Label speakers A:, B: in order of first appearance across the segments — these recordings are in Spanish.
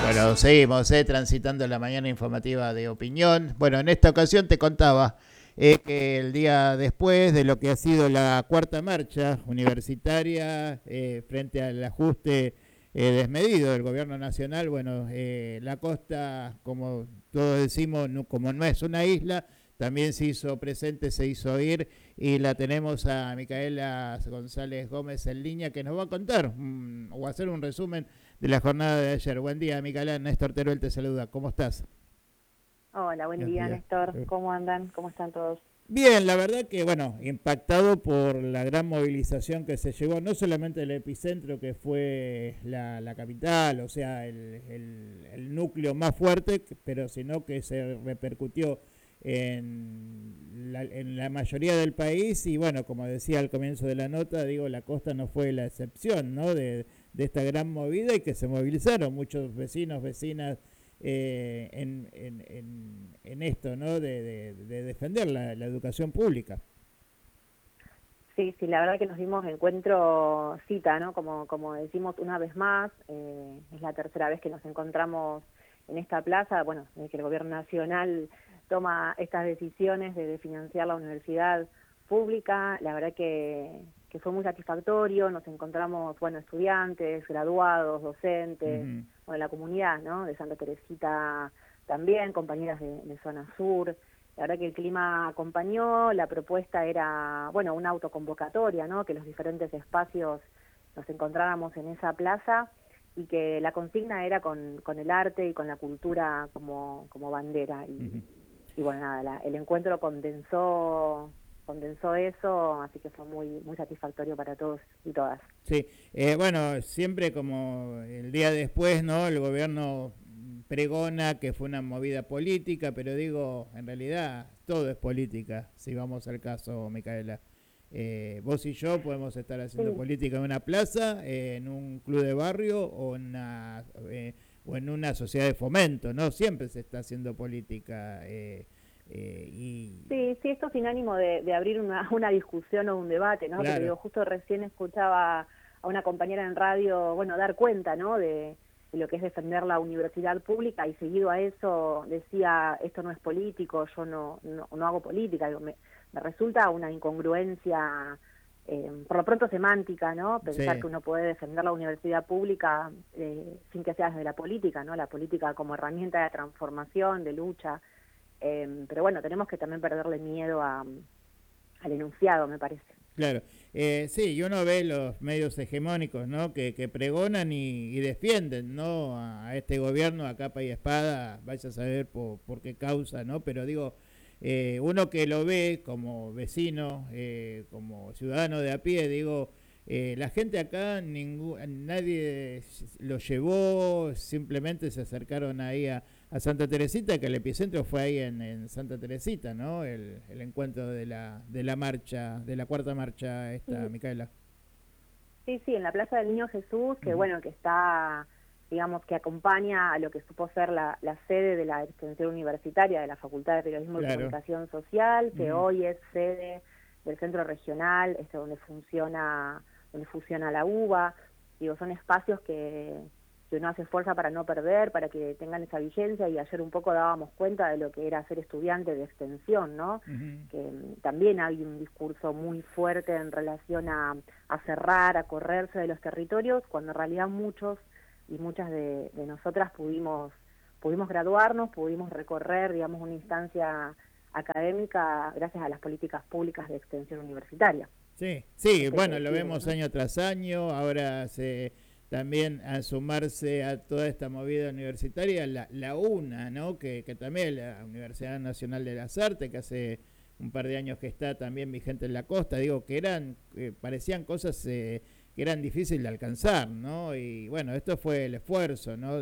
A: Bueno, seguimos transitando la mañana informativa de Opinión. Bueno, en esta ocasión te contaba que el día después de lo que ha sido la cuarta marcha universitaria frente al ajuste desmedido del gobierno nacional, bueno, la costa, como todos decimos, no, como no es una isla, también se hizo presente, se hizo oír y la tenemos a Micaela González Gómez en línea que nos va a contar o hacer un resumen de la jornada de ayer. Buen día, Micaela. Néstor Teruel te saluda. ¿Cómo estás?
B: Hola, buen
A: Buenos
B: día,
A: días.
B: Néstor. ¿Cómo andan? ¿Cómo están todos?
A: Bien, la verdad que, bueno, impactado por la gran movilización que se llevó, no solamente el epicentro que fue la capital, o sea, el núcleo más fuerte, pero sino que se repercutió en la mayoría del país y bueno, como decía al comienzo de la nota, digo, la costa no fue la excepción, ¿no? De esta gran movida y que se movilizaron muchos vecinos, vecinas en esto, ¿no? De defender la educación pública.
B: Sí, sí, la verdad que nos dimos encuentro cita, ¿no? Como decimos una vez más, es la tercera vez que nos encontramos en esta plaza, bueno, desde que el gobierno nacional toma estas decisiones de financiar la universidad pública, la verdad que fue muy satisfactorio, nos encontramos, bueno, estudiantes, graduados, docentes,
A: Ujú.
B: bueno, la comunidad, ¿no? De Santa Teresita también, compañeras de Zona Sur. La verdad que el clima acompañó, la propuesta era, bueno, una autoconvocatoria, ¿no? Que los diferentes espacios nos encontráramos en esa plaza y que la consigna era con el arte y con la cultura como bandera.
A: Ujú.
B: Y bueno, nada, el encuentro condensó eso, así que fue muy satisfactorio para todos y todas.
A: Sí, bueno, siempre como el día después, ¿no? El gobierno pregona que fue una movida política, pero digo, en realidad todo es política, si vamos al caso, Micaela. Vos y yo podemos estar haciendo
B: Sí,
A: política en una plaza, en un club de barrio o en una sociedad de fomento, ¿no? Siempre se está haciendo política. Y
B: sí, esto sin ánimo de abrir una discusión o un debate, ¿no? Pero
A: claro.
B: digo, justo recién escuchaba a una compañera en radio, bueno, dar cuenta, ¿no? De lo que es defender la universidad pública y seguido a eso decía, esto no es político, yo no hago política, digo, me resulta una incongruencia, por lo pronto semántica, ¿no? Pensar
A: Sí.
B: que uno puede defender la universidad pública sin que sea desde la política, ¿no? La política como herramienta de transformación, de lucha. Pero bueno, tenemos que también perderle miedo al enunciado, me parece.
A: Claro, sí, y uno ve los medios hegemónicos, ¿no? Que pregonan y defienden, ¿no? A este gobierno a capa y espada, vaya a saber por qué causa, ¿no? Pero digo, uno que lo ve como vecino, como ciudadano de a pie, digo, la gente acá, nadie lo llevó, simplemente se acercaron ahí a Santa Teresita, que el epicentro fue ahí en Santa Teresita, ¿no? El encuentro de la marcha, de la cuarta marcha esta,
B: Sí,
A: Micaela.
B: sí, en la Plaza del Niño Jesús, que
A: Ujú.
B: bueno, que está, digamos, que acompaña a lo que supo ser la sede de la extensión universitaria de la Facultad de Periodismo y
A: Claro.
B: Comunicación Social, que
A: Ujú.
B: hoy es sede del Centro Regional, donde funciona la UBA. Digo, son espacios que uno hace fuerza para no perder, para que tengan esa vigencia, y ayer un poco dábamos cuenta de lo que era ser estudiante de extensión, ¿no?
A: Ujú.
B: Que también hay un discurso muy fuerte en relación a cerrar, a correrse de los territorios, cuando en realidad muchos y muchas de nosotras pudimos graduarnos, pudimos recorrer, digamos, una instancia académica gracias a las políticas públicas de extensión universitaria.
A: Sí, sí,
B: Ese es
A: bueno,
B: el
A: lo
B: quiebre,
A: vemos
B: ¿no?
A: año tras año, ahora también a sumarse a toda esta movida universitaria, la UNA, ¿no? Que también la Universidad Nacional de las Artes, que hace un par de años que está también vigente en la costa, digo, parecían cosas que eran difíciles de alcanzar, ¿no? Y bueno, esto fue el esfuerzo, ¿no?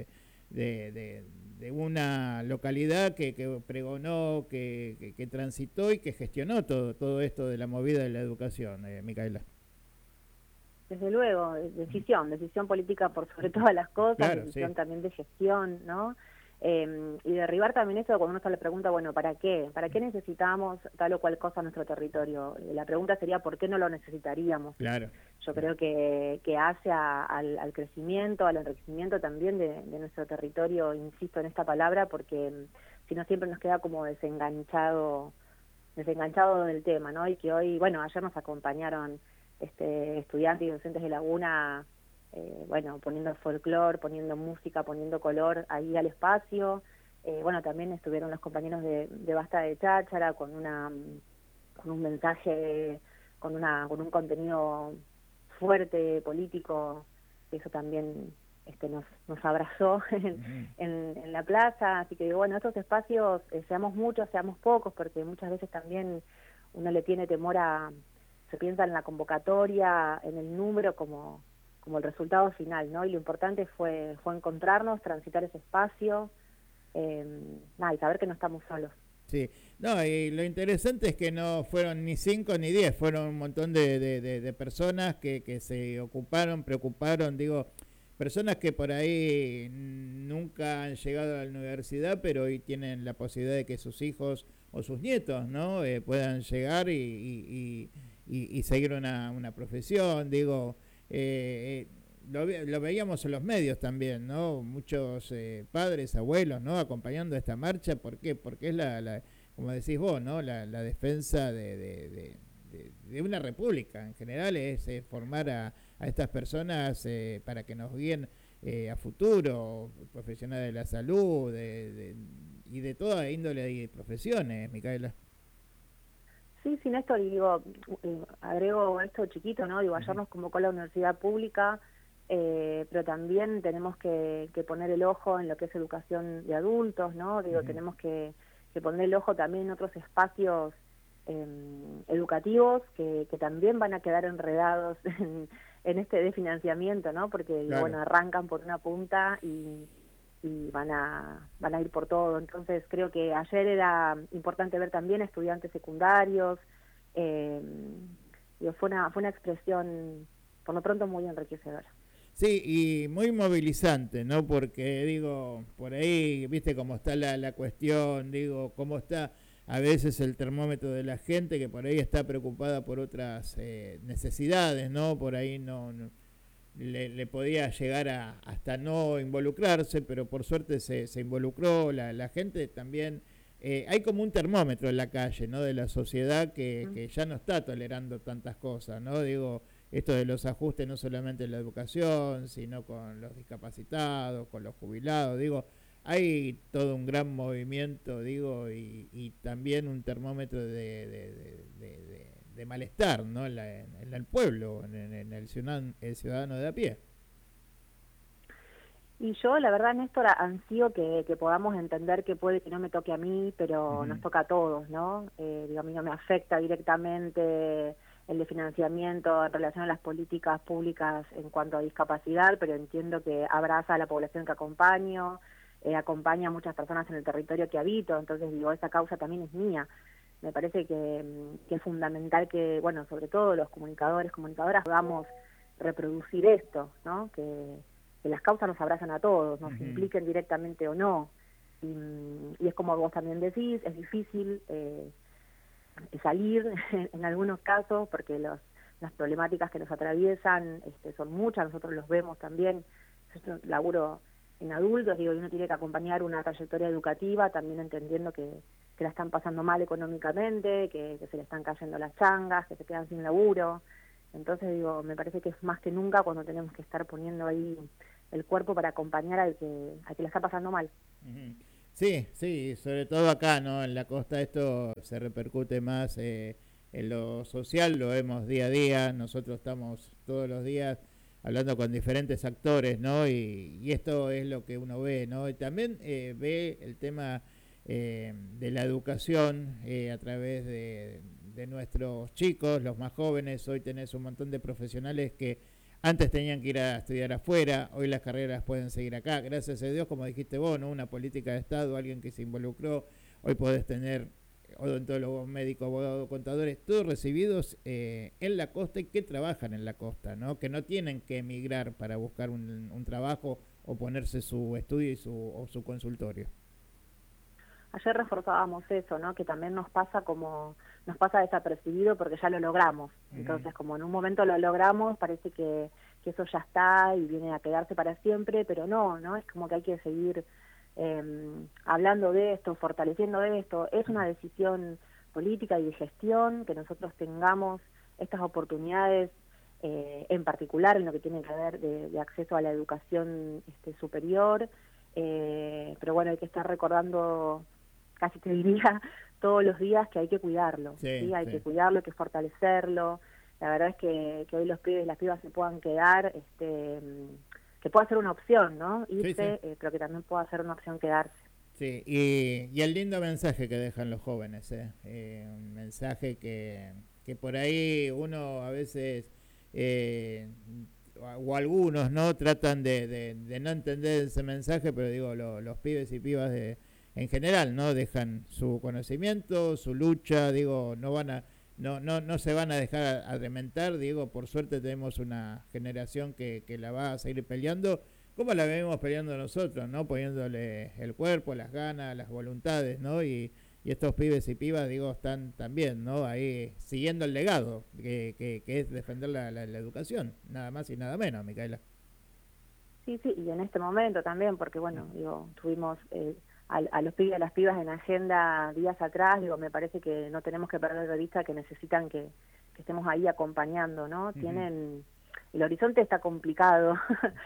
A: De una localidad que pregonó, que transitó y que gestionó todo esto de la movida de la educación, Micaela.
B: Desde luego, decisión política por sobre todas las cosas,
A: Claro, sí.
B: decisión también de gestión, ¿no? Y derribar también eso cuando uno se le pregunta, bueno, ¿para qué? ¿Para qué necesitamos tal o cual cosa en nuestro territorio? La pregunta sería, ¿por qué no lo necesitaríamos?
A: Claro.
B: Yo creo que hace al crecimiento, al enriquecimiento también de nuestro territorio, insisto en esta palabra, porque si no siempre nos queda como desenganchado del tema, ¿no? Y que hoy, bueno, ayer nos acompañaron estudiantes y docentes de Laguna, bueno, poniendo folclore, poniendo música, poniendo color ahí al espacio. Bueno, también estuvieron los compañeros de Basta de Cháchara con un mensaje, con un contenido fuerte, político, que eso también nos abrazó en la plaza. Así que bueno, estos espacios, seamos muchos, seamos pocos, porque muchas veces también uno le tiene temor se piensa en la convocatoria, en el número como el resultado final, ¿no? Y lo importante fue encontrarnos, transitar ese espacio, y saber que no estamos solos.
A: Sí, no, y lo interesante es que no fueron ni 5 ni 10, fueron un montón de personas que se ocuparon, preocuparon, digo, personas que por ahí nunca han llegado a la universidad, pero hoy tienen la posibilidad de que sus hijos o sus nietos, ¿no? Puedan llegar y seguir una profesión, digo, lo veíamos en los medios también, ¿no? Muchos padres, abuelos, ¿no? Acompañando esta marcha, ¿por qué? Porque es como decís vos, ¿no? La defensa de una república en general, es formar a estas personas para que nos guíen a futuro, profesionales de la salud, y de toda índole y profesiones, Micaela.
B: Sí, sin esto, digo, agrego esto chiquito, ¿no? Digo, ayer nos convocó la universidad pública, pero también tenemos que poner el ojo en lo que es educación de adultos, ¿no? Digo, tenemos que poner el ojo también en otros espacios educativos que también van a quedar enredados en este desfinanciamiento, ¿no? Porque, digo, bueno, arrancan por una punta y van a ir por todo. Entonces creo que ayer era importante ver también estudiantes secundarios, fue una expresión por lo pronto muy enriquecedora.
A: Sí, y muy movilizante, ¿no? Porque, digo, por ahí, viste cómo está la cuestión, digo, cómo está a veces el termómetro de la gente que por ahí está preocupada por otras necesidades, ¿no? Por ahí no le podía llegar hasta no involucrarse, pero por suerte se involucró la gente también. Hay como un termómetro en la calle, ¿no? De la sociedad que ya no está tolerando tantas cosas, ¿no? Digo, esto de los ajustes no solamente en la educación, sino con los discapacitados, con los jubilados, digo, hay todo un gran movimiento, digo, y también un termómetro de malestar, ¿no? En el pueblo, en el ciudadano de a pie.
B: Y yo, la verdad, Néstor, ansío que podamos entender que puede que no me toque a mí, pero nos toca a todos, ¿no? Digo, a mí no me afecta directamente el de financiamiento en relación a las políticas públicas en cuanto a discapacidad, pero entiendo que abraza a la población que acompaño, acompaña a muchas personas en el territorio que habito, entonces digo, esa causa también es mía. Me parece que es fundamental que, bueno, sobre todo los comunicadores, comunicadoras, podamos reproducir esto, ¿no? Que las causas nos abrazan a todos, nos impliquen directamente o no. Y es como vos también decís, es difícil salir en algunos casos porque las problemáticas que nos atraviesan son muchas, nosotros los vemos también. Yo laburo en adultos, digo, y uno tiene que acompañar una trayectoria educativa, también entendiendo que la están pasando mal económicamente, que se le están cayendo las changas, que se quedan sin laburo. Entonces, digo, me parece que es más que nunca cuando tenemos que estar poniendo ahí el cuerpo para acompañar al que la está pasando mal.
A: Sí, sí, sobre todo acá, ¿no? En la costa esto se repercute más en lo social, lo vemos día a día, nosotros estamos todos los días hablando con diferentes actores, ¿no? Y esto es lo que uno ve, ¿no? Y también ve el tema de la educación a través de nuestros chicos, los más jóvenes. Hoy tenés un montón de profesionales que antes tenían que ir a estudiar afuera, hoy las carreras pueden seguir acá. Gracias a Dios, como dijiste vos, ¿no? Una política de Estado, alguien que se involucró. Hoy podés tener odontólogos, médicos, abogados, contadores, todos recibidos en la costa y que trabajan en la costa, ¿no? Que no tienen que emigrar para buscar un trabajo o ponerse su estudio y su consultorio.
B: Ayer reforzábamos eso, ¿no? Que también nos pasa desapercibido porque ya lo logramos. Entonces, como en un momento lo logramos, parece que eso ya está y viene a quedarse para siempre, pero no, es como que hay que seguir hablando de esto, fortaleciendo esto. Es una decisión política y de gestión que nosotros tengamos estas oportunidades, en particular en lo que tiene que ver de acceso a la educación superior, pero bueno, hay que estar recordando, casi te diría, todos los días que hay que cuidarlo, ¿sí? Hay que cuidarlo, hay que fortalecerlo. La verdad es que hoy los pibes y las pibas se puedan quedar, que pueda ser una opción, ¿no? Irse, pero que también pueda ser una opción quedarse.
A: Sí, y el lindo mensaje que dejan los jóvenes, un mensaje que por ahí uno a veces, o algunos, ¿no? Tratan de no entender ese mensaje, pero digo, los pibes y pibas en general, ¿no? Dejan su conocimiento, su lucha, digo, no se van a dejar arrementar, digo, por suerte tenemos una generación que la va a seguir peleando, como la venimos peleando nosotros, ¿no? Poniéndole el cuerpo, las ganas, las voluntades, ¿no? Y estos pibes y pibas, digo, están también, ¿no? Ahí siguiendo el legado, que es defender la educación, nada más y nada menos, Micaela.
B: Sí, y en este momento también, porque bueno, digo, tuvimos a los pibes y a las pibas en agenda días atrás, digo, me parece que no tenemos que perder de vista que necesitan que estemos ahí acompañando, ¿no? Tienen, el horizonte está complicado,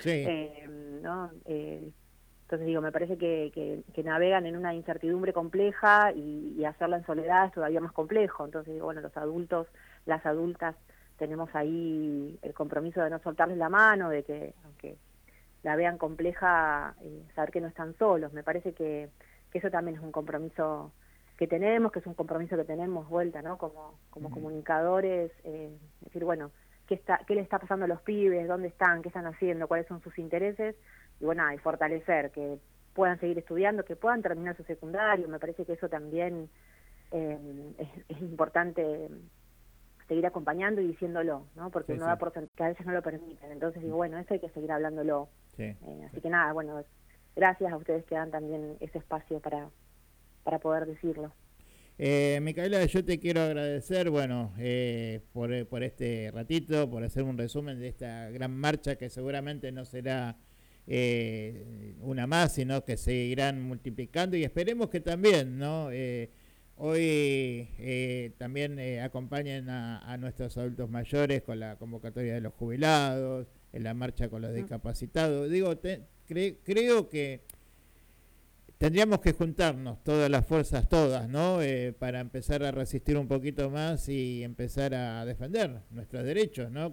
B: ¿no? Entonces digo, me parece que navegan en una incertidumbre compleja y hacerla en soledad es todavía más complejo. Entonces digo, bueno, los adultos, las adultas, tenemos ahí el compromiso de no soltarles la mano, de que aunque la vean compleja, saber que no están solos. Me parece que eso también es un compromiso que tenemos, vuelta, ¿no? Como comunicadores, decir, bueno, ¿qué le está pasando a los pibes? ¿Dónde están? ¿Qué están haciendo? ¿Cuáles son sus intereses? Y bueno, y fortalecer, que puedan seguir estudiando, que puedan terminar su secundario. Me parece que eso también es importante seguir acompañando y diciéndolo, ¿no? Porque uno da por sentado que a veces no lo permiten. Entonces digo, bueno, eso hay que seguir hablándolo. Así que nada, bueno, gracias a ustedes que dan también ese espacio para poder decirlo.
A: Micaela, yo te quiero agradecer, bueno, por este ratito, por hacer un resumen de esta gran marcha que seguramente no será una más, sino que seguirán multiplicando y esperemos que también, ¿no? Hoy también acompañen a nuestros adultos mayores con la convocatoria de los jubilados, en la marcha con los discapacitados. Digo, creo que tendríamos que juntarnos todas las fuerzas, todas, ¿no? Para empezar a resistir un poquito más y empezar a defender nuestros derechos, ¿no?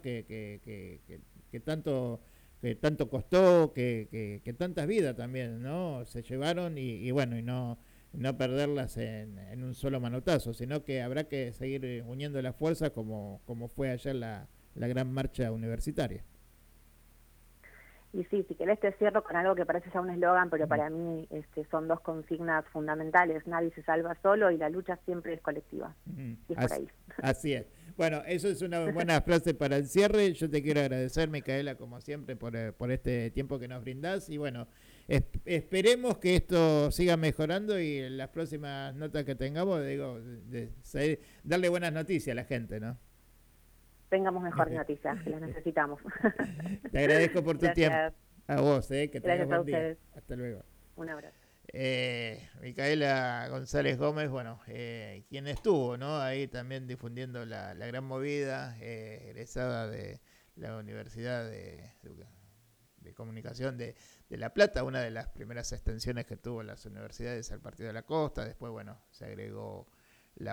A: Que tanto costó, que tantas vidas también, ¿no? Se llevaron y bueno, y no perderlas en un solo manotazo, sino que habrá que seguir uniendo las fuerzas como fue ayer la gran marcha universitaria.
B: Y sí, si querés te cierro con algo que parece ya un eslogan, pero para mí son dos consignas fundamentales. Nadie se salva solo y la lucha siempre es colectiva. Y es por ahí.
A: Así es. Bueno, eso es una buena frase para el cierre. Yo te quiero agradecer, Micaela, como siempre, por este tiempo que nos brindás. Y bueno, esperemos que esto siga mejorando y en las próximas notas que tengamos, digo, darle buenas noticias a la gente, ¿no?
B: Tengamos mejores noticias, que las necesitamos.
A: Te agradezco por tu tiempo. A vos, que tengas buen día.
B: Ustedes.
A: Hasta luego.
B: Un abrazo.
A: Micaela González Gómez, bueno, quien estuvo, ¿no? Ahí también difundiendo la gran movida, egresada de la Universidad de Comunicación de La Plata, una de las primeras extensiones que tuvo las universidades al Partido de la Costa. Después, bueno, se agregó